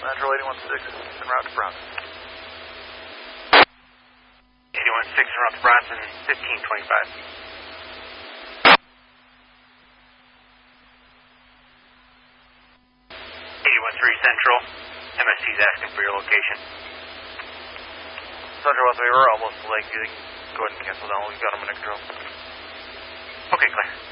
Central 81-6, en route to Bronson. 81-6, en route to Bronson, 1525. 81-3 Central, MSC is asking for your location. Central West, we're almost to Lake. You can go ahead and cancel down. We've got them in control. Okay, clear.